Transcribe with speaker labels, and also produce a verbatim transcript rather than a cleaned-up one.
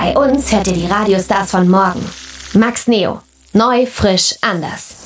Speaker 1: Bei uns hört ihr die Radiostars von morgen. Max Neo. Neu, frisch, anders.